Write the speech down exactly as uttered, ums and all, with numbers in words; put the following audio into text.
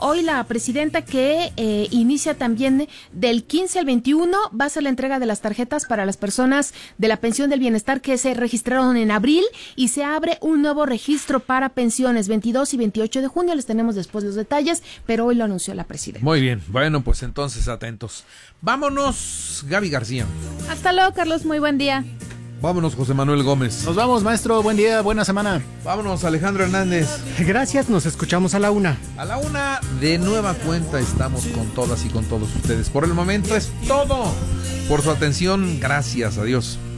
hoy la presidenta que eh, inicia también del quince al veintiuno, va a ser la entrega de las tarjetas para las personas de la pensión del bienestar que se registraron en abril, y se abre un nuevo registro para pensiones veintidós y veintiocho de junio. Les tenemos después los detalles, pero hoy lo anunció la presidenta. Muy bien, bueno, pues entonces atentos. Vámonos, Gaby García. Hasta luego, Carlos, muy buen día. Vámonos, José Manuel Gómez. Nos vamos, maestro, buen día, buena semana. Vámonos, Alejandro Hernández. Gracias, nos escuchamos a la una. A la una, de nueva cuenta, estamos con todas y con todos ustedes. Por el momento es todo. Por su atención, gracias, adiós.